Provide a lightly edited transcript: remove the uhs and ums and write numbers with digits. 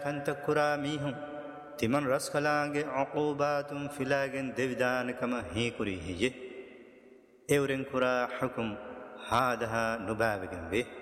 كنت كراميهم تمن رسخلانge عقوباتم فلاgen devidan kama hi kuri hije euren kura hukum hadaha nubavigen be